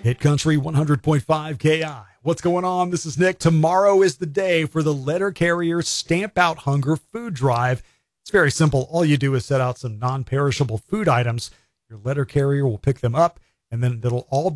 Hit Country 100.5 KI. What's going on? This is Nick. Tomorrow is the day for the Letter Carrier Stamp Out Hunger Food Drive. It's very simple. All you do is set out some non-perishable food items. Your letter carrier will pick them up, and then it'll all